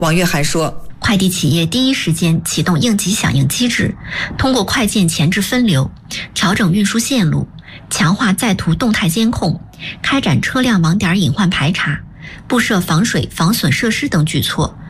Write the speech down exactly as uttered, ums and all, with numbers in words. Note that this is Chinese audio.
王月涵说， 快递企业第一时间启动应急响应机制，通过快件前置分流，调整运输线路，强化在途动态监控，开展车辆网点隐患排查，布设防水防损设施等举措，